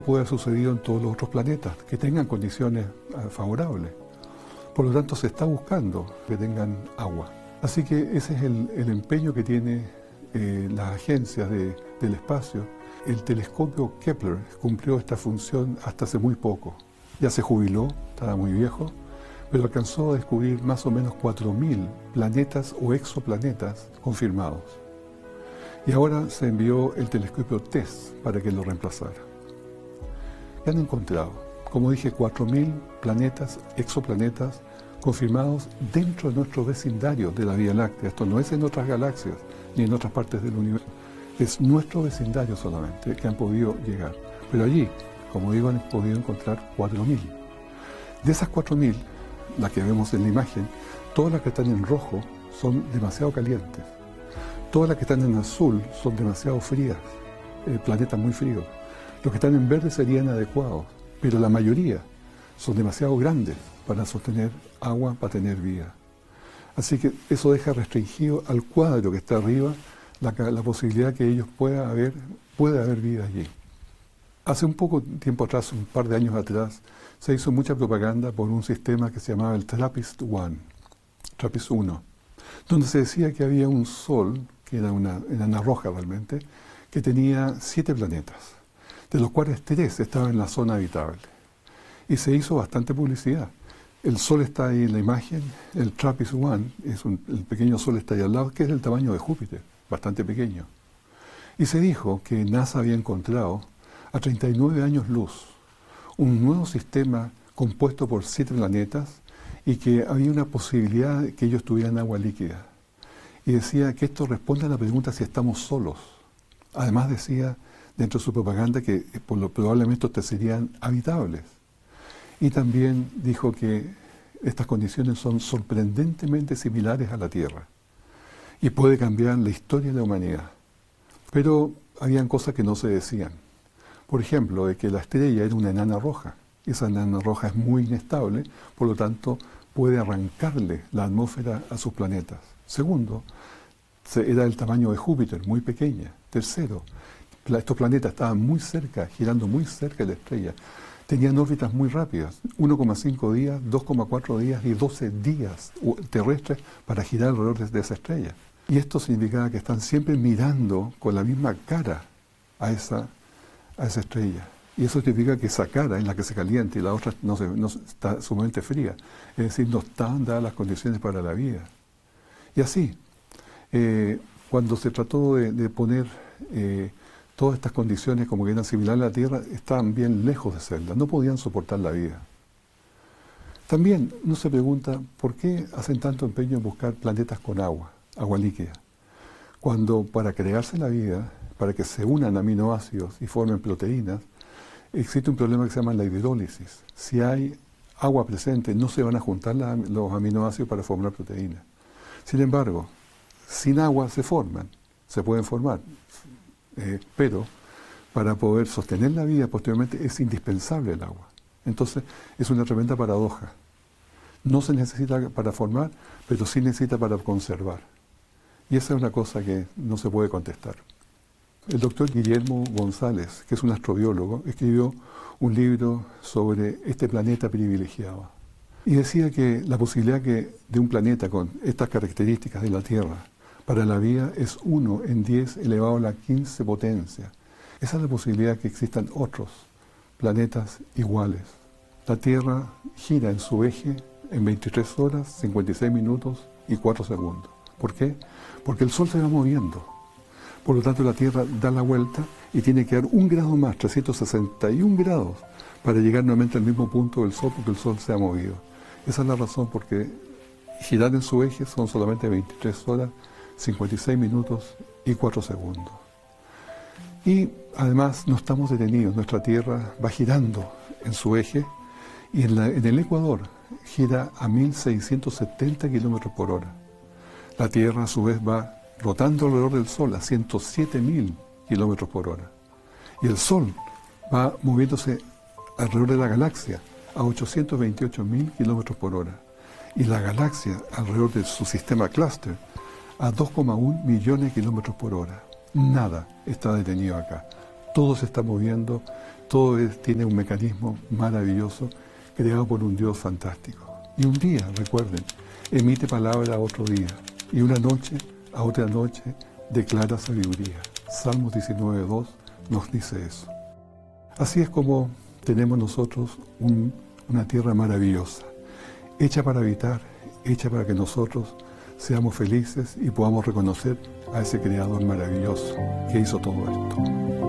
Puede haber sucedido en todos los otros planetas que tengan condiciones favorables. Por lo tanto, se está buscando que tengan agua. Así que ese es el empeño que tiene las agencias del espacio. El telescopio Kepler cumplió esta función hasta hace muy poco. Ya se jubiló, estaba muy viejo, pero alcanzó a descubrir más o menos 4.000 planetas o exoplanetas confirmados. Y ahora se envió el telescopio TESS para que lo reemplazara. ¿Qué han encontrado? Como dije, 4.000 planetas, exoplanetas confirmados dentro de nuestro vecindario de la Vía Láctea. Esto no es en otras galaxias ni en otras partes del universo. Es nuestro vecindario solamente que han podido llegar. Pero allí, como digo, han podido encontrar 4.000. De esas 4.000, las que vemos en la imagen, todas las que están en rojo son demasiado calientes. Todas las que están en azul son demasiado frías, planetas muy fríos. Los que están en verde serían adecuados, pero la mayoría son demasiado grandes para sostener agua, para tener vida. Así que eso deja restringido al cuadro que está arriba la posibilidad que ellos puede haber vida allí. Hace un poco tiempo atrás, un par de años atrás, se hizo mucha propaganda por un sistema que se llamaba el TRAPPIST-1, donde se decía que había un sol, que era una enana roja realmente, que tenía 7 planetas, de los cuales 3 estaban en la zona habitable. Y se hizo bastante publicidad. El Sol está ahí en la imagen, el TRAPPIST-1, el pequeño Sol está ahí al lado, que es del tamaño de Júpiter, bastante pequeño. Y se dijo que NASA había encontrado a 39 años luz un nuevo sistema compuesto por 7 planetas y que había una posibilidad de que ellos tuvieran agua líquida. Y decía que esto responde a la pregunta si estamos solos. Además decía dentro de su propaganda que probablemente estos serían habitables. Y también dijo que estas condiciones son sorprendentemente similares a la Tierra y puede cambiar la historia de la humanidad. Pero habían cosas que no se decían. Por ejemplo, de que la estrella era una enana roja. Esa enana roja es muy inestable, por lo tanto puede arrancarle la atmósfera a sus planetas. Segundo, era del tamaño de Júpiter, muy pequeña. Tercero, estos planetas estaban muy cerca, girando muy cerca de la estrella. Tenían órbitas muy rápidas, 1,5 días, 2,4 días y 12 días terrestres para girar alrededor de esa estrella. Y esto significaba que están siempre mirando con la misma cara a esa estrella. Y eso significa que esa cara es la que se calienta y la otra no está sumamente fría. Es decir, no estaban dadas las condiciones para la vida. Y así, cuando se trató de poner todas estas condiciones como que eran similares a la Tierra, estaban bien lejos de serla, no podían soportar la vida. También uno se pregunta, ¿por qué hacen tanto empeño en buscar planetas con agua líquida? Cuando para crearse la vida, para que se unan aminoácidos y formen proteínas, existe un problema que se llama la hidrólisis. Si hay agua presente, no se van a juntar los aminoácidos para formar proteínas. Sin embargo, sin agua se pueden formar, pero para poder sostener la vida posteriormente es indispensable el agua. Entonces es una tremenda paradoja. No se necesita para formar, pero sí necesita para conservar. Y esa es una cosa que no se puede contestar. El doctor Guillermo González, que es un astrobiólogo, escribió un libro sobre este planeta privilegiado. Y decía que la posibilidad de un planeta con estas características de la Tierra para la vida es 1 en 10 elevado a la 15 potencia. Esa es la posibilidad que existan otros planetas iguales. La Tierra gira en su eje en 23 horas, 56 minutos y 4 segundos. ¿Por qué? Porque el Sol se va moviendo. Por lo tanto, la Tierra da la vuelta y tiene que dar 1 grado más, 361 grados, para llegar nuevamente al mismo punto del Sol, porque el Sol se ha movido. Esa es la razón porque girar en su eje son solamente 23 horas, 56 minutos y 4 segundos. Y además no estamos detenidos, nuestra Tierra va girando en su eje y en el Ecuador gira a 1.670 kilómetros por hora. La Tierra a su vez va rotando alrededor del Sol a 107.000 kilómetros por hora. Y el Sol va moviéndose alrededor de la galaxia a 828.000 kilómetros por hora. Y la galaxia alrededor de su sistema clúster a 2,1 millones de kilómetros por hora. Nada está detenido acá. Todo se está moviendo, tiene un mecanismo maravilloso creado por un Dios fantástico. Y un día, recuerden, emite palabra a otro día, y una noche a otra noche declara sabiduría. Salmos 19:2 nos dice eso. Así es como tenemos nosotros una tierra maravillosa, hecha para habitar, hecha para que nosotros seamos felices y podamos reconocer a ese Creador maravilloso que hizo todo esto.